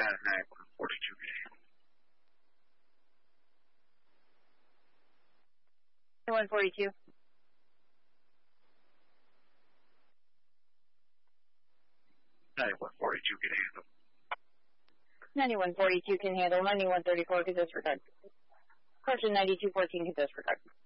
9142 can handle. 9142. 9142 can handle. 9142 can handle. 9134 can disregard. Question 9214 can disregard.